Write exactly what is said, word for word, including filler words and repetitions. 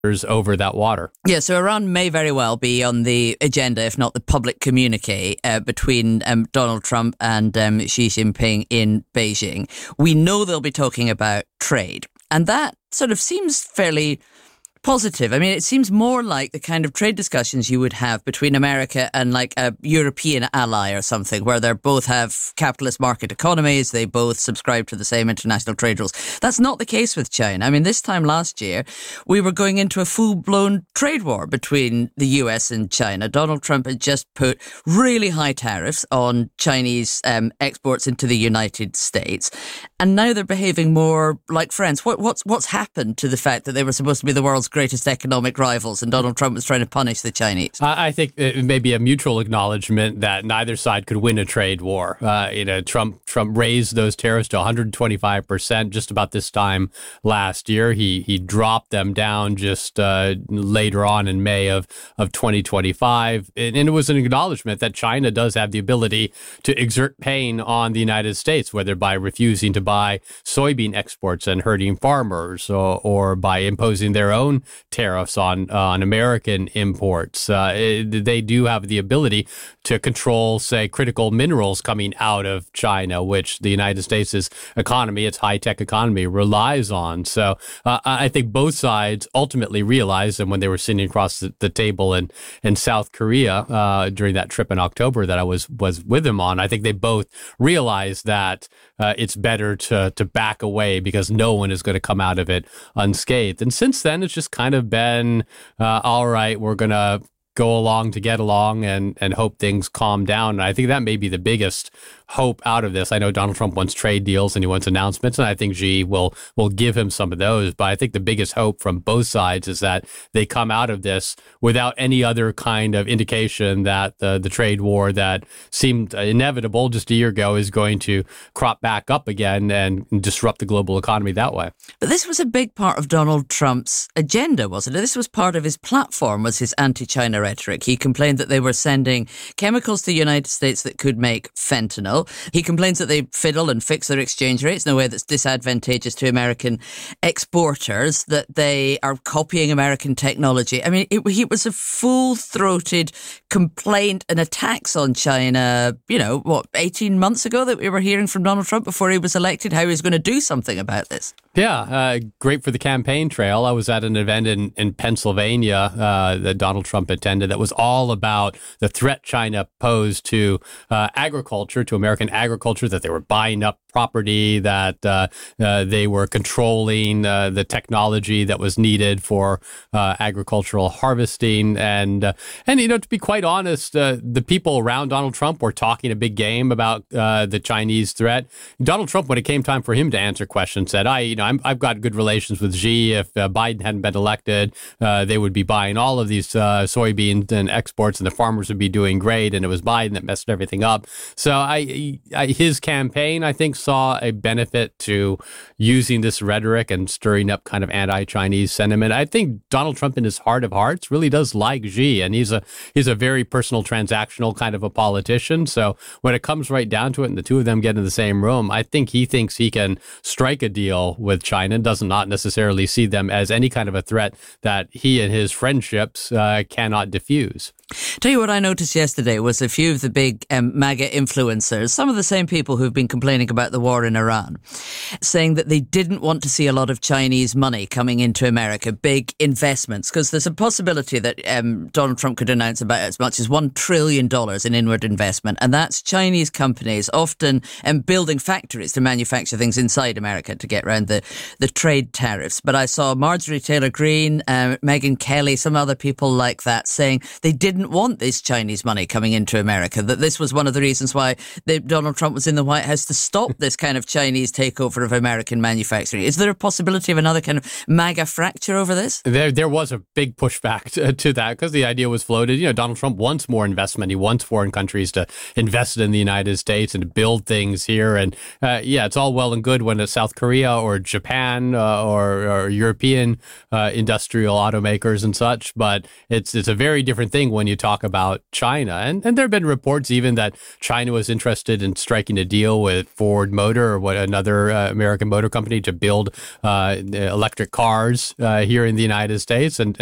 over that water. Yeah, so Iran may very well be on the agenda, if not the public communique, uh, between um, Donald Trump and um, Xi Jinping in Beijing. We know they'll be talking about trade, and that sort of seems fairly positive. I mean, it seems more like the kind of trade discussions you would have between America and like a European ally or something, where they both have capitalist market economies, they both subscribe to the same international trade rules. That's not the case with China. I mean, this time last year, we were going into a full-blown trade war between the U S and China. Donald Trump had just put really high tariffs on Chinese um, exports into the United States, and now they're behaving more like friends. What, what's what's happened to the fact that they were supposed to be the world's greatest economic rivals and Donald Trump was trying to punish the Chinese? I think it may be a mutual acknowledgement that neither side could win a trade war. Uh, you know, Trump Trump raised those tariffs to one hundred twenty-five percent just about this time last year. He he dropped them down just uh, later on in May of, of twenty twenty-five. And, and it was an acknowledgement that China does have the ability to exert pain on the United States, whether by refusing to buy soybean exports and hurting farmers, or, or by imposing their own tariffs on uh, on American imports. Uh, it, they do have the ability to control, say, critical minerals coming out of China, which the United States' economy, its high-tech economy, relies on. So uh, I think both sides ultimately realized, and when they were sitting across the, the table in, in South Korea uh, during that trip in October that I was was with them on, I think they both realized that uh, it's better to to back away because no one is going to come out of it unscathed. And since then, it's just kind of been, uh, all right, we're going to go along to get along and, and hope things calm down. And I think that may be the biggest hope out of this. I know Donald Trump wants trade deals and he wants announcements, and I think Xi will will give him some of those. But I think the biggest hope from both sides is that they come out of this without any other kind of indication that the, the trade war that seemed inevitable just a year ago is going to crop back up again and disrupt the global economy that way. But this was a big part of Donald Trump's agenda, wasn't it? This was part of his platform, was his anti-China rhetoric. He complained that they were sending chemicals to the United States that could make fentanyl. He complains that they fiddle and fix their exchange rates in a way that's disadvantageous to American exporters, that they are copying American technology. I mean, it, it was a full-throated complaint and attacks on China, you know, what, eighteen months ago that we were hearing from Donald Trump before he was elected, how he was going to do something about this. Yeah, uh, great for the campaign trail. I was at an event in, in Pennsylvania uh, that Donald Trump attended that was all about the threat China posed to uh, agriculture, to American agriculture, that they were buying up property, that uh, uh, they were controlling uh, the technology that was needed for uh, agricultural harvesting. And, uh, and you know, to be quite honest, uh, the people around Donald Trump were talking a big game about uh, the Chinese threat. Donald Trump, when it came time for him to answer questions, said, I, you know, I'm, I've got good relations with Xi. If uh, Biden hadn't been elected, uh, they would be buying all of these uh, soybeans and exports, and the farmers would be doing great. And it was Biden that messed everything up. So I, I his campaign, I think, saw a benefit to using this rhetoric and stirring up kind of anti-Chinese sentiment. I think Donald Trump, in his heart of hearts, really does like Xi, and he's a he's a very personal, transactional kind of a politician. So when it comes right down to it, and the two of them get in the same room, I think he thinks he can strike a deal with China, and does not necessarily see them as any kind of a threat that he and his friendships uh, cannot diffuse. Tell you what I noticed yesterday was a few of the big um, MAGA influencers, some of the same people who've been complaining about the war in Iran, saying that they didn't want to see a lot of Chinese money coming into America, big investments, because there's a possibility that um, Donald Trump could announce about as much as one trillion dollars in inward investment. And that's Chinese companies often um, building factories to manufacture things inside America to get around the, the trade tariffs. But I saw Marjorie Taylor Greene, uh, Megyn Kelly, some other people like that saying they didn't want this Chinese money coming into America, that this was one of the reasons why they, Donald Trump was in the White House, to stop this kind of Chinese takeover of American manufacturing. Is there a possibility of another kind of MAGA fracture over this? There there was a big pushback to, to that, because the idea was floated, you know, Donald Trump wants more investment. He wants foreign countries to invest in the United States and to build things here. And uh, yeah, it's all well and good when it's South Korea or Japan uh, or, or European uh, industrial automakers and such, but it's it's a very different thing when you talk about China. And, and there have been reports even that China was interested in striking a deal with Ford Ford Motor or what another uh, American motor company to build uh, electric cars uh, here in the United States. And